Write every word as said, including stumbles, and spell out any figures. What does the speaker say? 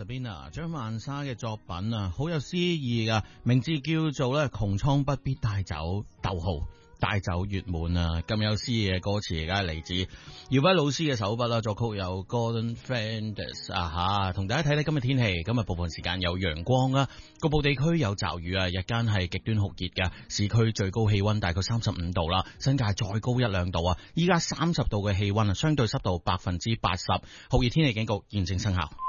Sabina 張曼莎嘅作品啊，好有詩意噶，名字叫做咧窮蒼不必帶走，逗號帶走月滿啊，咁有詩意嘅歌詞，而家係嚟自姚輝老師嘅手筆啦，作曲有 Gordon Fernandes 啊吓，同大家睇睇今日天氣，今日部分時間有陽光啦，局部地區有驟雨啊，日間係極端酷熱嘅，市區最高氣溫大概三十五度啦，新界再高一兩度啊，依家三十度嘅氣溫啊，相對濕度百分之八十，酷熱天氣警告現正生效。